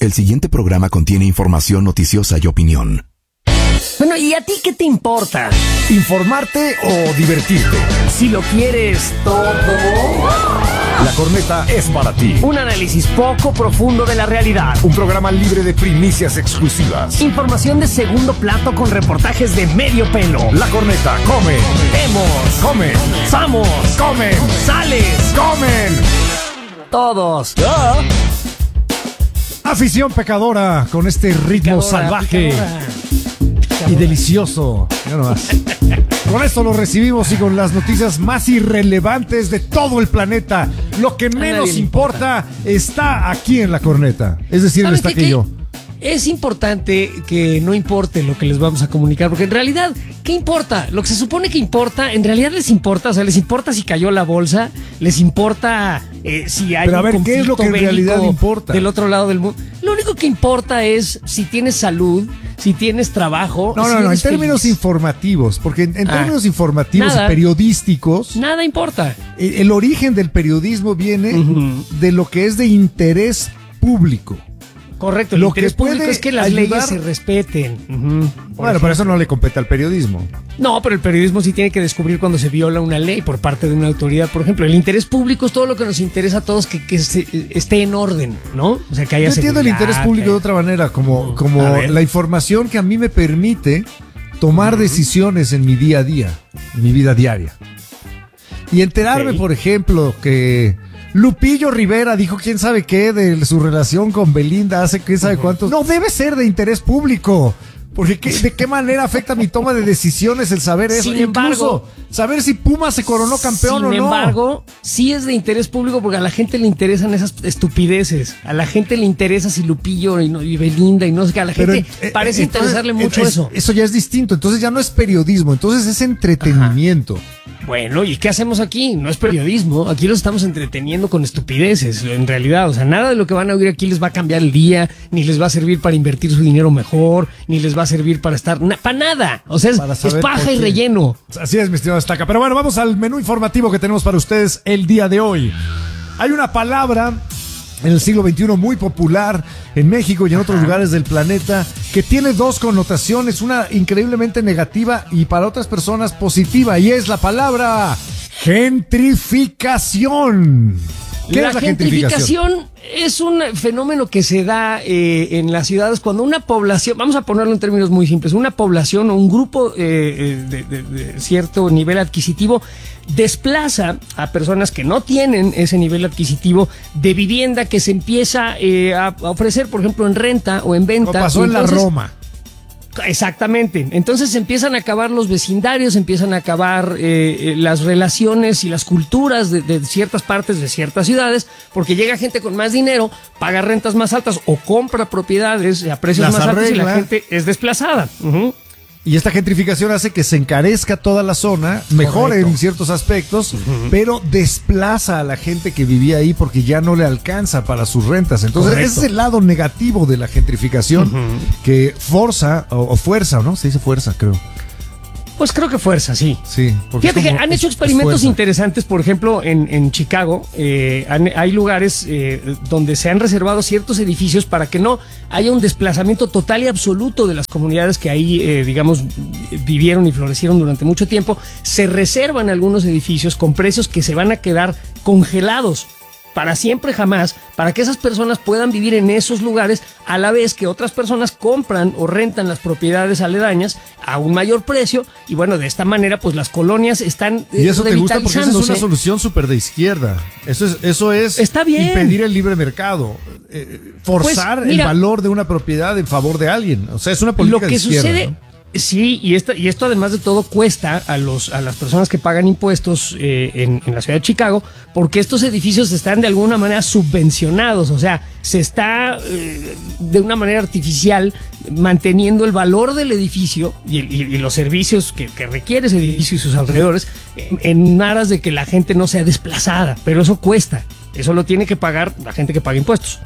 El siguiente programa contiene información noticiosa y opinión. Bueno, ¿y a ti qué te importa? ¿Informarte o divertirte? Si lo quieres todo. La Corneta es para ti. Un análisis poco profundo de la realidad. Un programa libre de primicias exclusivas. Información de segundo plato con reportajes de medio pelo. La Corneta, come. Vemos. Comen. Vamos. Comen. Sales. Comen. Todos. Afición pecadora con este ritmo salvaje y delicioso. Ya nomás. Con esto lo recibimos y con las noticias más irrelevantes de todo el planeta. Lo que menos importa está aquí en La Corneta. Es decir, está que yo. Es importante que no importe lo que les vamos a comunicar, porque en realidad, ¿qué importa? Lo que se supone que importa, en realidad les importa, o sea, les importa si cayó la bolsa, les importa si hay Pero a ver, ¿qué es lo que en realidad importa? Del otro lado del mundo. Lo único que importa es si tienes salud, si tienes trabajo. No, en términos informativos, porque en términos informativos y periodísticos, nada importa. El origen del periodismo viene de lo que es de interés público. Correcto, el interés público es que las leyes se respeten. Bueno, pero eso no le compete al periodismo. No, pero el periodismo sí tiene que descubrir cuando se viola una ley por parte de una autoridad. Por ejemplo, el interés público es todo lo que nos interesa a todos que esté en orden, ¿no? O sea, que haya Yo entiendo el interés público de otra manera, como la información que a mí me permite tomar decisiones en mi día a día, en mi vida diaria. Y enterarme, por ejemplo, que Lupillo Rivera dijo quién sabe qué de su relación con Belinda hace quién sabe cuántos. No debe ser de interés público. Porque ¿de qué manera afecta mi toma de decisiones el saber eso? Sin embargo, saber si Puma se coronó campeón o no. Sin embargo, sí es de interés público porque a la gente le interesan esas estupideces. A la gente le interesa si Lupillo y Belinda y no sé qué. A la gente parece interesarle mucho eso. Eso ya es distinto. Entonces ya no es periodismo. Entonces es entretenimiento. Bueno, ¿y qué hacemos aquí? No es periodismo, aquí los estamos entreteniendo con estupideces, en realidad, o sea, nada de lo que van a oír aquí les va a cambiar el día, ni les va a servir para invertir su dinero mejor, ni les va a servir para estar, para nada, o sea, es paja y relleno. Así es, mi estimado Estaca, pero bueno, vamos al menú informativo que tenemos para ustedes el día de hoy. Hay una palabra en el siglo XXI muy popular en México y en otros lugares del planeta que tiene dos connotaciones, una increíblemente negativa y para otras personas positiva, y es la palabra gentrificación. ¿Qué es la gentrificación? Es un fenómeno que se da en las ciudades cuando una población, vamos a ponerlo en términos muy simples, una población o un grupo de cierto nivel adquisitivo desplaza a personas que no tienen ese nivel adquisitivo de vivienda que se empieza a ofrecer, por ejemplo, en renta o en venta. Como pasó en la Roma. Exactamente. Entonces empiezan a acabar los vecindarios, empiezan a acabar las relaciones y las culturas de ciertas partes de ciertas ciudades, porque llega gente con más dinero, paga rentas más altas o compra propiedades a precios más altos y la gente es desplazada. Y esta gentrificación hace que se encarezca toda la zona, mejore en ciertos aspectos, pero desplaza a la gente que vivía ahí porque ya no le alcanza para sus rentas. Entonces, ese es el lado negativo de la gentrificación que fuerza, ¿no? Se dice fuerza, creo. Pues creo que fuerza, sí. Sí. Fíjate que han hecho experimentos interesantes, por ejemplo, en Chicago. Hay lugares donde se han reservado ciertos edificios para que no haya un desplazamiento total y absoluto de las comunidades que ahí, digamos, vivieron y florecieron durante mucho tiempo. Se reservan algunos edificios con precios que se van a quedar congelados para siempre jamás, para que esas personas puedan vivir en esos lugares a la vez que otras personas compran o rentan las propiedades aledañas a un mayor precio, y bueno, de esta manera pues las colonias están y eso te gusta porque esa es una solución súper de izquierda. Eso es está bien. Impedir el libre mercado, forzar el valor de una propiedad en favor de alguien. O sea, es una política de izquierda. Sucede, ¿no? Sí, y esto además de todo cuesta a las personas que pagan impuestos en la ciudad de Chicago, porque estos edificios están de alguna manera subvencionados, o sea, se está de una manera artificial manteniendo el valor del edificio y los servicios que requiere ese edificio y sus alrededores en aras de que la gente no sea desplazada, pero eso cuesta, eso lo tiene que pagar la gente que paga impuestos.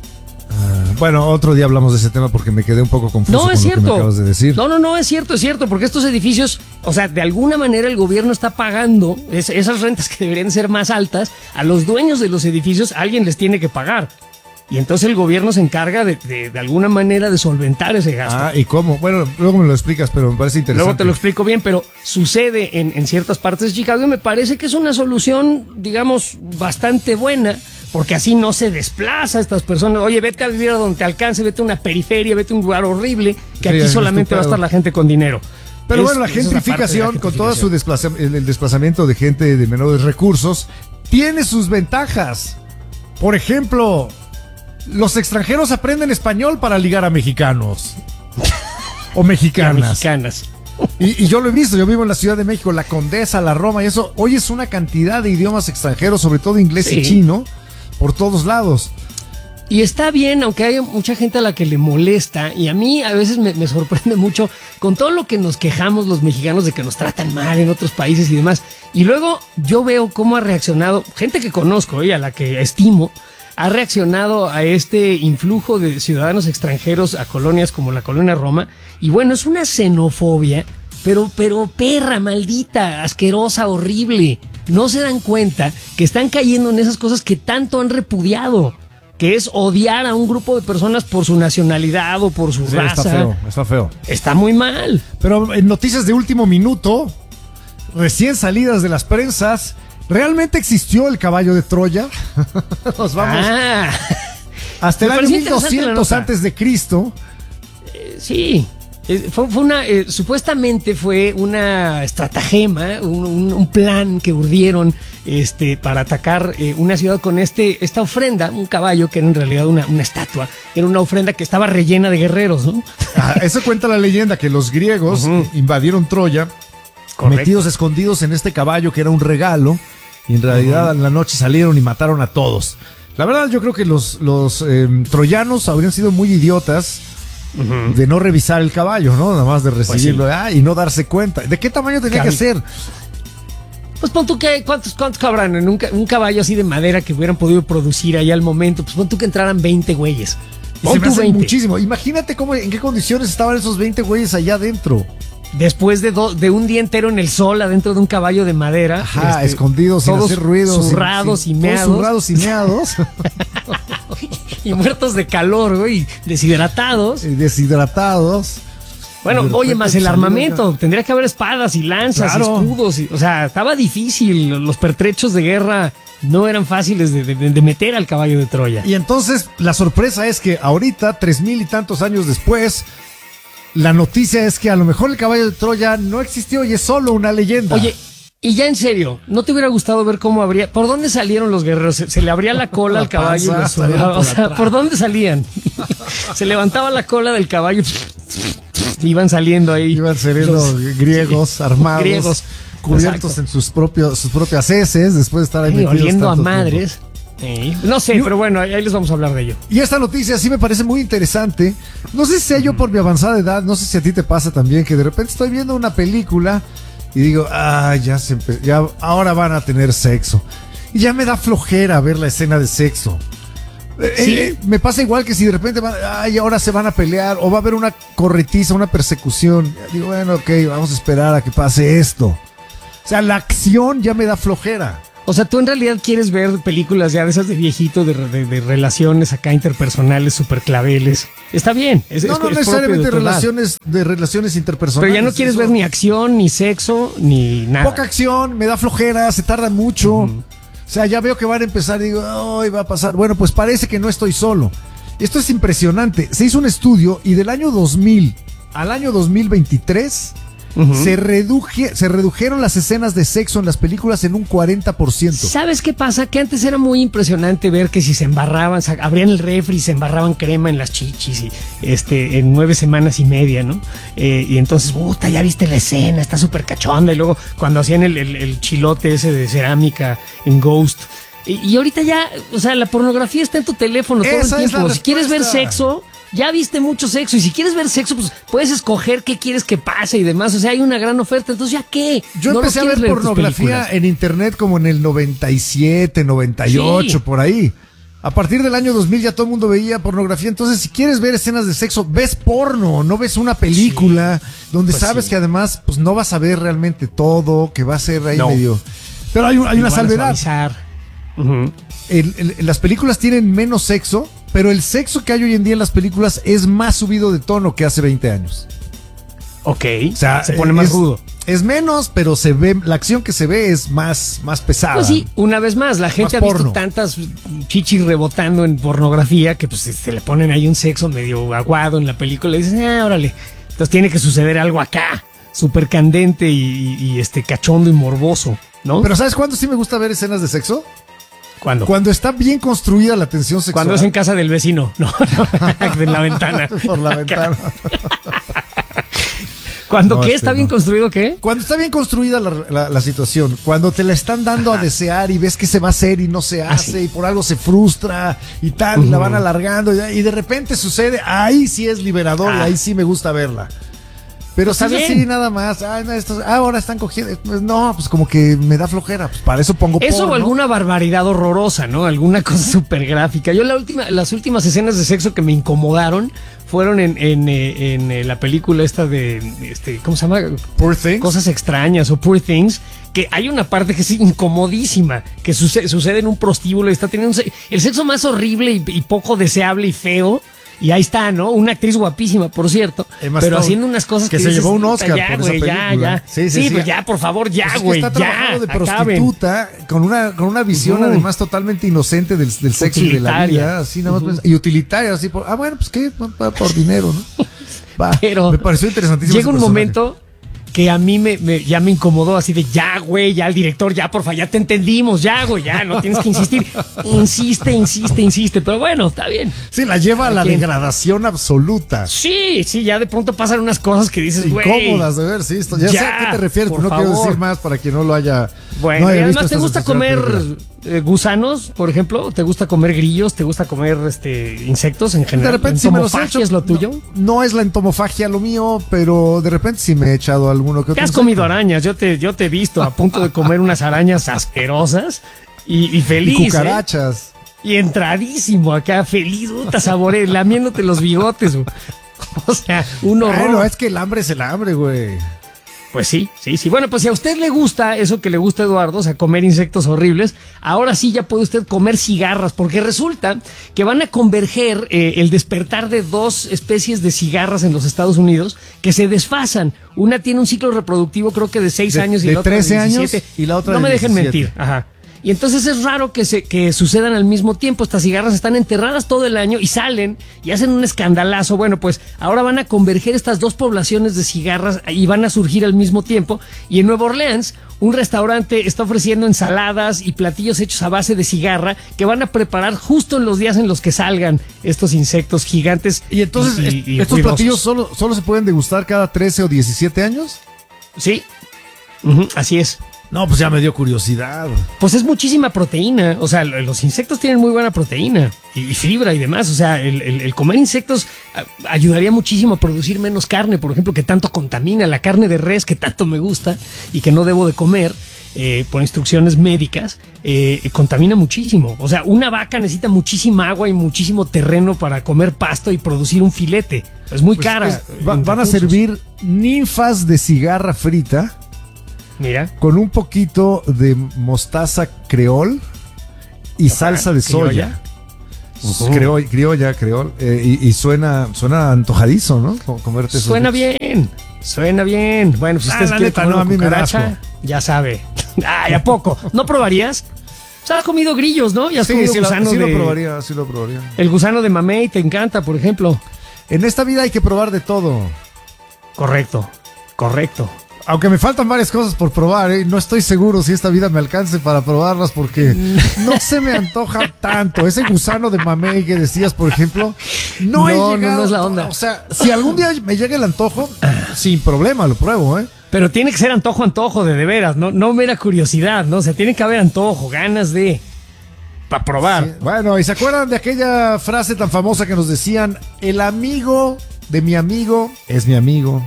Bueno, otro día hablamos de ese tema porque me quedé un poco confuso con lo que me acabas de decir. No, es cierto, porque estos edificios, o sea, de alguna manera el gobierno está pagando esas rentas que deberían ser más altas a los dueños de los edificios, alguien les tiene que pagar. Y entonces el gobierno se encarga de alguna manera de solventar ese gasto. ¿Y cómo? Bueno, luego me lo explicas, pero me parece interesante. Luego te lo explico bien, pero sucede en ciertas partes de Chicago y me parece que es una solución, digamos, bastante buena, porque así no se desplaza a estas personas. Oye, vete a vivir a donde te alcance, vete a una periferia, vete a un lugar horrible, que aquí solamente va a estar la gente con dinero. Pero bueno, la gentrificación, con todo su el desplazamiento de gente de menores recursos, tiene sus ventajas. Por ejemplo, los extranjeros aprenden español para ligar a mexicanos o mexicanas. Y yo lo he visto, yo vivo en la Ciudad de México, la Condesa, la Roma y eso. Hoy es una cantidad de idiomas extranjeros, sobre todo inglés y chino, por todos lados. Y está bien, aunque hay mucha gente a la que le molesta, y a mí a veces me sorprende mucho con todo lo que nos quejamos los mexicanos de que nos tratan mal en otros países y demás. Y luego yo veo cómo ha reaccionado gente que conozco y a la que estimo, ha reaccionado a este influjo de ciudadanos extranjeros a colonias como la colonia Roma. Y bueno, es una xenofobia, pero perra, maldita, asquerosa, horrible. No se dan cuenta que están cayendo en esas cosas que tanto han repudiado, que es odiar a un grupo de personas por su nacionalidad o por su raza. Está feo. Está muy mal. Pero en noticias de último minuto, recién salidas de las prensas, ¿realmente existió el caballo de Troya? Nos vamos hasta el año 1200 antes de Cristo. Sí. Fue una, supuestamente fue una estratagema, un plan que urdieron para atacar una ciudad con esta ofrenda, un caballo que era en realidad una estatua, era una ofrenda que estaba rellena de guerreros, ¿no? Eso cuenta la leyenda, que los griegos invadieron Troya, metidos escondidos en este caballo que era un regalo, y en realidad en la noche salieron y mataron a todos. La verdad, yo creo que los troyanos habrían sido muy idiotas de no revisar el caballo, ¿no? Nada más de recibirlo y no darse cuenta. ¿De qué tamaño tenía que ser? Pues pon tú que, ¿cuántos cabrán en un caballo así de madera que hubieran podido producir ahí al momento? Pues pon tú que entraran 20 güeyes. Se me hace muchísimo. Imagínate en qué condiciones estaban esos 20 güeyes allá adentro. Después de un día entero en el sol adentro de un caballo de madera. Escondidos, sin hacer ruido. Zurrados y meados. Zurrados y meados. Y muertos de calor, güey. Deshidratados. Bueno, oye, más el armamento. Tendría que haber espadas y lanzas, escudos. O sea, estaba difícil. Los pertrechos de guerra no eran fáciles de meter al caballo de Troya. Y entonces, la sorpresa es que ahorita, 3000 y tantos años después, la noticia es que a lo mejor el caballo de Troya no existió y es solo una leyenda. Oye, y ya en serio, ¿no te hubiera gustado ver cómo habría... ¿Por dónde salieron los guerreros? ¿Se le abría la cola al caballo? O sea, ¿por dónde salían? Se levantaba la cola del caballo. Iban saliendo ahí. Iban saliendo griegos, armados. Griegos. Cubiertos en sus propias heces, después de estar ahí metidos oliendo a madres. No sé, pero bueno, ahí les vamos a hablar de ello. Y esta noticia sí me parece muy interesante. No sé si sea yo por mi avanzada edad, no sé si a ti te pasa también, que de repente estoy viendo una película y digo, ya ahora van a tener sexo. Y ya me da flojera ver la escena de sexo. Me pasa igual que si de repente ahora se van a pelear o va a haber una corretiza, una persecución. Digo, bueno, ok, vamos a esperar a que pase esto. O sea, la acción ya me da flojera. O sea, tú en realidad quieres ver películas ya de esas de viejito, de relaciones acá interpersonales, super claveles. Está bien. No necesariamente relaciones interpersonales. Pero ya no quieres ver ni acción, ni sexo, ni nada. Poca acción, me da flojera, se tarda mucho. O sea, ya veo que van a empezar y digo, hoy va a pasar. Bueno, pues parece que no estoy solo. Esto es impresionante. Se hizo un estudio y del año 2000 al año 2023... Se redujeron las escenas de sexo en las películas en un 40%. ¿Sabes qué pasa? Que antes era muy impresionante ver que si se embarraban, abrían el refri y se embarraban crema en las chichis y en 9 semanas y media, ¿no? Y entonces, puta, ya viste la escena, está súper cachonda. Y luego cuando hacían el chilote ese de cerámica en Ghost. Y ahorita ya, o sea, la pornografía está en tu teléfono todo el tiempo. Si quieres ver sexo... Ya viste mucho sexo y si quieres ver sexo, pues puedes escoger qué quieres que pase y demás. O sea, hay una gran oferta. Entonces, ¿ya qué? Yo empecé a ver pornografía en internet como en el 97, 98, por ahí. A partir del año 2000 ya todo el mundo veía pornografía. Entonces, si quieres ver escenas de sexo, ves porno, no ves una película donde sabes que además pues no vas a ver realmente todo, que va a ser ahí medio... Pero hay una salvedad. Las películas tienen menos sexo, pero el sexo que hay hoy en día en las películas es más subido de tono que hace 20 años. Ok, o sea, se pone más rudo. Es menos, pero se ve, la acción que se ve es más pesada. Pues sí, una vez más, la gente ha visto tantas chichis rebotando en pornografía que pues se le ponen ahí un sexo medio aguado en la película y dicen, órale, entonces tiene que suceder algo acá, súper candente y cachondo y morboso, ¿no? Pero ¿sabes cuándo sí me gusta ver escenas de sexo? ¿Cuándo? Cuando está bien construida la tensión sexual. Cuando es en casa del vecino, no, en la ventana. Por la ventana. ¿Cuándo qué? ¿Está bien construido qué? Cuando está bien construida la situación, cuando te la están dando a desear y ves que se va a hacer y no se hace y por algo se frustra y tal, y la van alargando y de repente sucede, ahí sí es liberador y ahí sí me gusta verla. Pero pues si es así nada más, ahora están cogiendo, no, pues como que me da flojera, pues para eso pongo eso porno. O alguna barbaridad horrorosa, ¿no? Alguna cosa súper gráfica. Yo las últimas escenas de sexo que me incomodaron fueron en la película esta de, ¿cómo se llama? Poor Things. Cosas extrañas o Poor Things, que hay una parte que es incomodísima, que sucede en un prostíbulo y está teniendo el sexo más horrible y poco deseable y feo. Y ahí está, ¿no? Una actriz guapísima, por cierto, pero haciendo unas cosas que se llevó un Oscar ya, por güey, esa película. ya. Sí, pues ya, por favor, ya, pues güey, está trabajando de prostituta con una visión además totalmente inocente del sexo y de la vida, así nada más y utilitaria, así bueno, pues qué, por dinero, ¿no? Pero me pareció interesantísimo. Llega un momento que a mí ya me incomodó así de ya, güey, ya el director, ya, porfa, ya te entendimos, ya, güey, ya, no tienes que insistir. Insiste, pero bueno, está bien. Sí, la lleva a la degradación absoluta. Sí, ya de pronto pasan unas cosas que dices, güey. Incómodas de ver, sí, ya sé a qué te refieres, pero no quiero decir más para quien no lo haya. Bueno, y además, ¿te gusta comer gusanos, por ejemplo? ¿Te gusta comer grillos? ¿Te gusta comer insectos en general? De repente sí me los he hecho. ¿Es lo tuyo? No es la entomofagia lo mío, pero de repente sí me he echado alguno que otro. ¿Te has comido arañas? Yo te he visto a punto de comer unas arañas asquerosas y feliz. Y cucarachas. Y entradísimo acá, feliz, saboré, lamiéndote los bigotes. O sea, un horror. Bueno, es que el hambre es el hambre, güey. Pues sí. Bueno, pues si a usted le gusta eso que le gusta a Eduardo, o sea, comer insectos horribles, ahora sí ya puede usted comer cigarras, porque resulta que van a converger el despertar de dos especies de cigarras en los Estados Unidos que se desfasan. Una tiene un ciclo reproductivo creo que de 6 años y la otra de 13 17. años y la otra no de me dejen 17. mentir. Ajá. Y entonces es raro que sucedan al mismo tiempo. Estas cigarras están enterradas todo el año y salen y hacen un escandalazo. Bueno, pues ahora van a converger estas dos poblaciones de cigarras y van a surgir al mismo tiempo. Y en Nueva Orleans, un restaurante está ofreciendo ensaladas y platillos hechos a base de cigarra que van a preparar justo en los días en los que salgan estos insectos gigantes. Y entonces, ¿estos platillos solo se pueden degustar cada 13 o 17 años? Sí, así es. No, pues ya me dio curiosidad. Pues es muchísima proteína. O sea, los insectos tienen muy buena proteína y fibra y demás. O sea, el comer insectos ayudaría muchísimo a producir menos carne, por ejemplo, que tanto contamina. La carne de res que tanto me gusta y que no debo de comer por instrucciones médicas, contamina muchísimo. O sea, una vaca necesita muchísima agua y muchísimo terreno para comer pasto y producir un filete. Es muy cara. Van a servir ninfas de cigarra frita. Mira. Con un poquito de mostaza creol y salsa de soya. Criolla, creol. Y suena antojadizo, ¿no? Comerte eso. Suena bien. Bueno, si usted quiere comer una cucaracha, ya sabe. Ay, ¿a poco? ¿No probarías? O sea, has comido grillos, ¿no? Ya has comido gusano sí lo probaría. El gusano de mamey te encanta, por ejemplo. En esta vida hay que probar de todo. Correcto. Aunque me faltan varias cosas por probar, no estoy seguro si esta vida me alcance para probarlas porque no se me antoja tanto. Ese gusano de mamey que decías, por ejemplo, no he llegado. No es la onda. O sea, si algún día me llega el antojo, sin problema lo pruebo, Pero tiene que ser antojo de veras, no mera curiosidad, ¿no? O sea, tiene que haber antojo, ganas de... para probar. Sí. Bueno, ¿y se acuerdan de aquella frase tan famosa que nos decían? El amigo de mi amigo es mi amigo.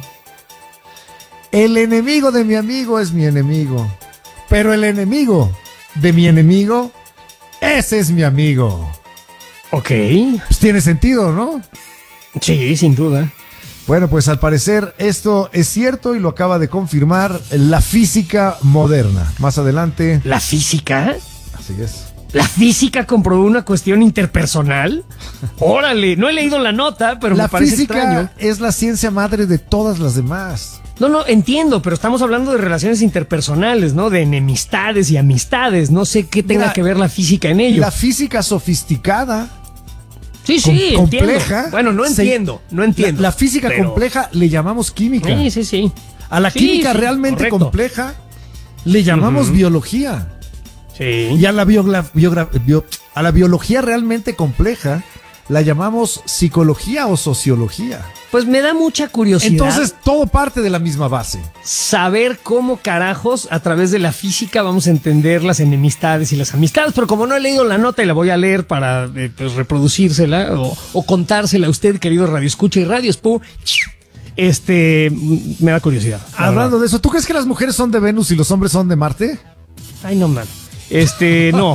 El enemigo de mi amigo es mi enemigo. Pero el enemigo de mi enemigo, ese es mi amigo. Ok. Pues tiene sentido, ¿no? Sí, sin duda. Bueno, pues al parecer esto es cierto y lo acaba de confirmar la física moderna. Más adelante. ¿La física? Así es. ¿La física comprobó una cuestión interpersonal? Órale, no he leído la nota, pero me parece extraño. La física es la ciencia madre de todas las demás. No, entiendo, pero estamos hablando de relaciones interpersonales, ¿no? De enemistades y amistades. No sé qué tenga que ver la física en ello. La física sofisticada. Sí, compleja. Entiendo. Bueno, no entiendo. La física compleja le llamamos química. Sí. A la química realmente compleja le llamamos biología. Sí. Y a la biología realmente compleja la llamamos psicología o sociología. Pues me da mucha curiosidad. Entonces todo parte de la misma base. Saber cómo carajos a través de la física vamos a entender las enemistades y las amistades, pero como no he leído la nota y la voy a leer para pues, reproducírsela o contársela a usted, querido Radio Escucha y Radio Spoo, me da curiosidad. Hablando de eso, ¿tú crees que las mujeres son de Venus y los hombres son de Marte? Ay, no, man. No.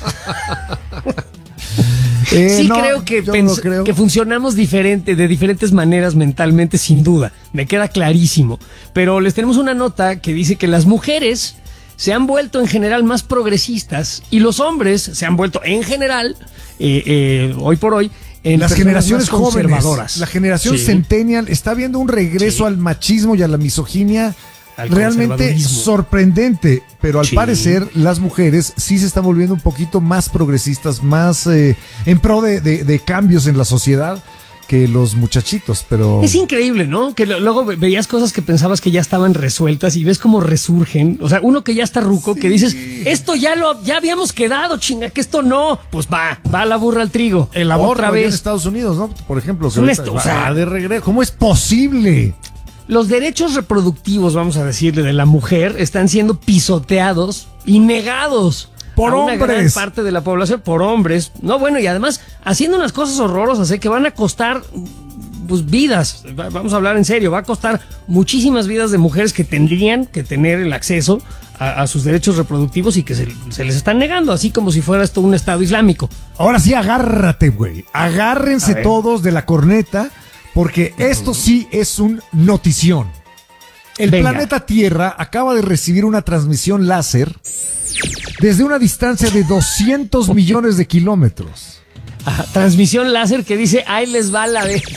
Sí, no, creo que funcionamos de diferentes maneras mentalmente, sin duda. Me queda clarísimo. Pero les tenemos una nota que dice que las mujeres se han vuelto en general más progresistas y los hombres se han vuelto en general, hoy por hoy, en las generaciones conservadoras. La generación centennial está viendo un regreso al machismo y a la misoginia realmente sorprendente, pero al parecer las mujeres sí se están volviendo un poquito más progresistas, más en pro de cambios en la sociedad que los muchachitos, pero... Es increíble, ¿no? Que luego veías cosas que pensabas que ya estaban resueltas y ves cómo resurgen. O sea, uno que ya está ruco, que dices, esto ya habíamos quedado, chinga, que esto no. Pues va la burra al trigo. El aborto otra vez en Estados Unidos, ¿no? Por ejemplo, que de regreso. ¿Cómo es posible? Los derechos reproductivos, vamos a decirle, de la mujer están siendo pisoteados y negados por hombres. Una gran parte de la población, por hombres. No, bueno, y además haciendo unas cosas horrorosas, que van a costar pues vidas. Vamos a hablar en serio, va a costar muchísimas vidas de mujeres que tendrían que tener el acceso a sus derechos reproductivos y que se les están negando, así como si fuera esto un Estado islámico. Ahora sí, agárrate, güey. Agárrense todos de la corneta. Porque esto sí es un notición. El planeta Tierra acaba de recibir una transmisión láser desde una distancia de 200 millones de kilómetros. Transmisión láser que dice, ahí les va la vez.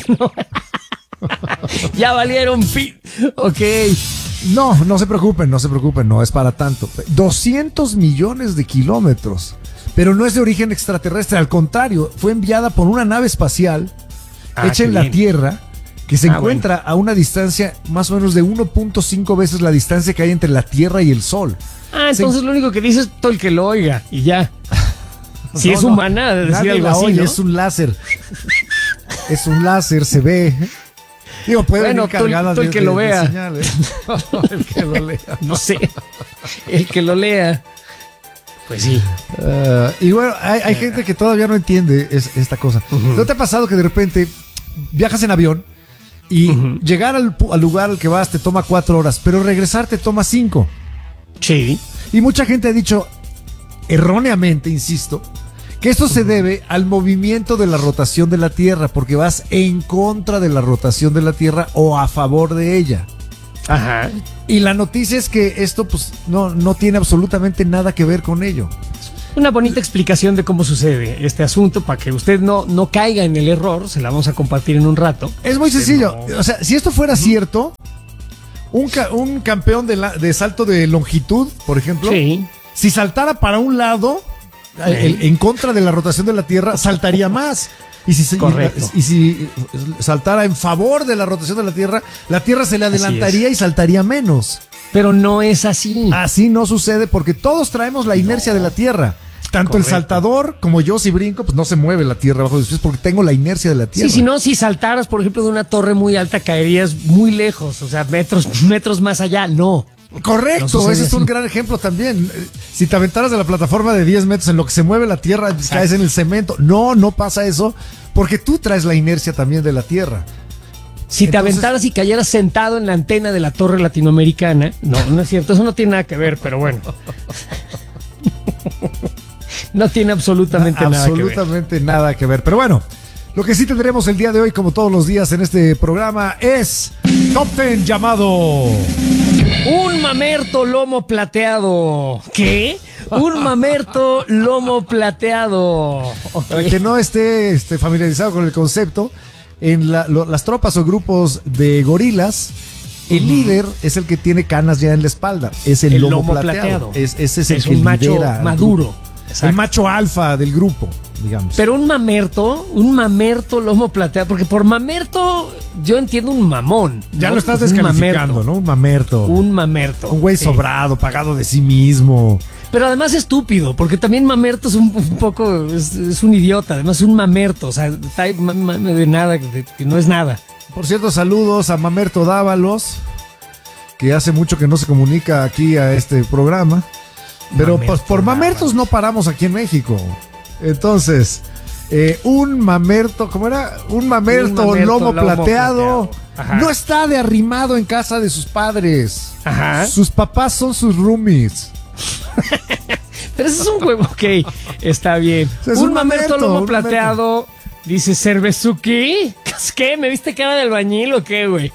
Ya valieron Ok. No se preocupen, no es para tanto. 200 millones de kilómetros. Pero no es de origen extraterrestre, al contrario, fue enviada por una nave espacial hecha en la Tierra, que se encuentra a una distancia más o menos de 1.5 veces la distancia que hay entre la Tierra y el Sol. Entonces lo único que dice es todo el que lo oiga y ya. Si es humana, de decir algo así, ¿no? Es un láser. Es un láser, se ve. Digo, puede venir cargada el que lo vea. El que lo lea. No sé. El que lo lea. Pues sí. Y bueno, hay gente que todavía no entiende esta cosa. ¿No te ha pasado que de repente viajas en avión y llegar al lugar al que vas te toma 4 horas, pero regresar te toma 5? Sí. Y mucha gente ha dicho, erróneamente, insisto, que esto se debe al movimiento de la rotación de la Tierra, porque vas en contra de la rotación de la Tierra o a favor de ella. Ajá. Y la noticia es que esto pues no tiene absolutamente nada que ver con ello. Una bonita explicación de cómo sucede este asunto para que usted no caiga en el error. Se la vamos a compartir en un rato. Es muy sencillo. O sea, si esto fuera cierto, un campeón de salto de longitud, por ejemplo, si saltara para un lado, en contra de la rotación de la Tierra, saltaría más. Y si saltara en favor de la rotación de la Tierra se le adelantaría y saltaría menos. Pero no es así. Así no sucede porque todos traemos la inercia de la Tierra. Tanto el saltador como yo, si brinco, pues no se mueve la Tierra bajo mis pies porque tengo la inercia de la Tierra. Sí, si saltaras, por ejemplo, de una torre muy alta, caerías muy lejos, o sea, metros más allá, no. Correcto, no, ese es un gran ejemplo también. Si te aventaras de la plataforma de 10 metros en lo que se mueve la Tierra, caes en el cemento. No pasa eso, porque tú traes la inercia también de la Tierra. Si te aventaras y cayeras sentado en la antena de la torre latinoamericana, no es cierto, eso no tiene nada que ver, pero bueno. No tiene absolutamente nada que ver. Pero bueno, lo que sí tendremos el día de hoy, como todos los días en este programa, es Top 10 llamado... Un mamerto lomo plateado. ¿Qué? Un mamerto lomo plateado. Para que no esté familiarizado con el concepto, en las tropas o grupos de gorilas, el líder es el que tiene canas ya en la espalda. Es el lomo plateado. Ese es el que un macho maduro. El macho alfa del grupo, digamos. Pero un mamerto lomo plateado, porque por mamerto yo entiendo un mamón. Ya lo estás descalificando, ¿no? Un mamerto. Un mamerto. Un güey sobrado, pagado de sí mismo. Pero además estúpido, porque también mamerto es un poco, es un idiota, además es un mamerto, o sea, está de nada, que no es nada. Por cierto, saludos a Mamerto Dávalos, que hace mucho que no se comunica aquí a este programa. Pero pues por mamertos no paramos aquí en México. Entonces, un mamerto, ¿cómo era? Un mamerto lomo plateado. No está de arrimado en casa de sus padres. Ajá. Sus papás son sus roomies. Pero ese es un huevo, ok, está bien. Es un mamerto lomo plateado, dice Cervezuki. ¿Qué? ¿Me viste cara de albañil o qué, güey?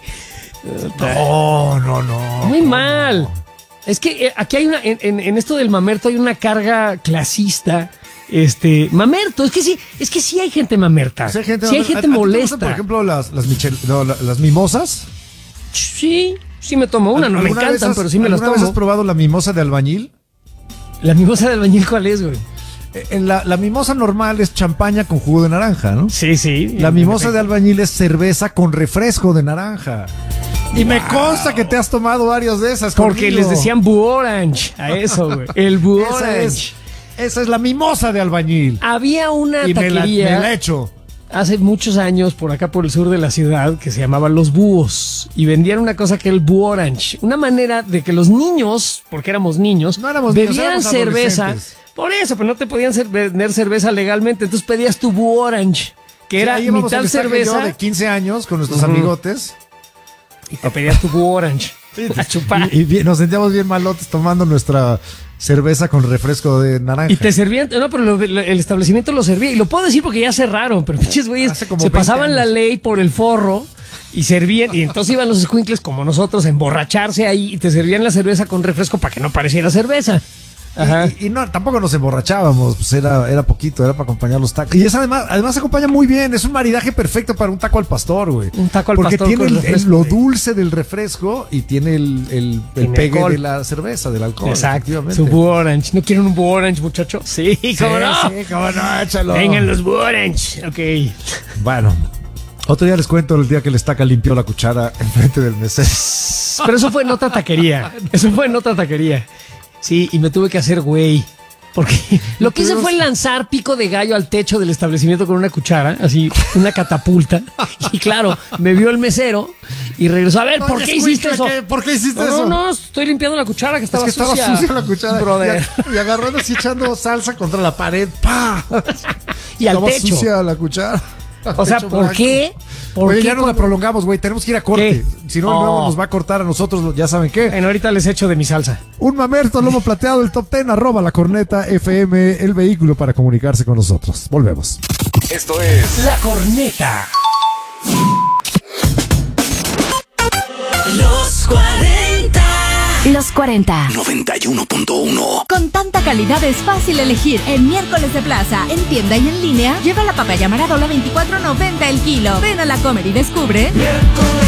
No. Muy mal. Es que aquí hay en esto del mamerto hay una carga clasista. Mamerto, es que sí hay gente mamerta. Sí hay gente, molesta. Por ejemplo, las mimosas. Sí me tomo una, no me encantan, pero sí me las tomo. ¿Alguna vez has probado la mimosa de albañil? ¿La mimosa de albañil cuál es, güey? La mimosa normal es champaña con jugo de naranja, ¿no? Sí. La mimosa de albañil es cerveza con refresco de naranja. Y me consta que te has tomado varias de esas. Porque conmigo. les decían Boo Orange a eso, güey. El Boo Orange. Esa es la mimosa de albañil. Había una y taquería. Me la he hecho. Hace muchos años, por acá por el sur de la ciudad, que se llamaba Los Búhos. Y vendían una cosa que era el Boo Orange. Una manera de que los niños, porque éramos niños, bebieran cerveza. Por eso, pero no te podían vender cerveza legalmente. Entonces pedías tu Boo Orange, que era mitad cerveza. Yo de 15 años con nuestros amigotes. Y te pedías tu Boo Orange a chupar. Y nos sentíamos bien malotes tomando nuestra cerveza con refresco de naranja. Y te servían, no, pero el establecimiento lo servía. Y lo puedo decir porque ya cerraron, pero pinches güeyes se pasaban la ley por el forro y servían. Y entonces iban los escuincles como nosotros a emborracharse ahí y te servían la cerveza con refresco para que no pareciera cerveza. Ajá. Y no, tampoco nos emborrachábamos, pues era poquito, era para acompañar los tacos. Y es además se acompaña muy bien, es un maridaje perfecto para un taco al pastor, güey. Un taco al pastor. Porque tiene lo dulce del refresco y tiene el pegue de la cerveza, del alcohol. Exacto. Su Boo Orange. ¿No quieren un Boo Orange, muchachos? Sí, cómo no. Sí, cómo no, échalo. Vengan los Boo Orange. Ok. Bueno. Otro día les cuento el día que el estaca limpió la cuchara enfrente del mesero. Pero eso fue en otra taquería. Sí, y me tuve que hacer güey. Porque lo que hice fue lanzar pico de gallo al techo del establecimiento con una cuchara, así, una catapulta. Y claro, me vio el mesero y regresó. A ver, ¿por qué hiciste eso? ¿Por qué hiciste eso? No, estoy limpiando la cuchara que estaba sucia. Estaba sucia la cuchara. Brother. Y agarrando así echando salsa contra la pared. ¡Pah! Y al techo. Estaba sucia la cuchara. O sea, ¿por qué? Oye, ya no la prolongamos, güey. Tenemos que ir a corte. Si no, luego nos va a cortar a nosotros, ya saben qué. Bueno, ahorita les echo de mi salsa. Un mamerto lomo plateado, el top 10, @La Corneta FM, el vehículo para comunicarse con nosotros. Volvemos. Esto es La Corneta. Los 40. Los 40. 91.1. Con tanta calidad es fácil elegir. En miércoles de plaza, en tienda y en línea, lleva la papaya Maradola 24.90 el kilo. Ven a La Comer y descubre. Miércoles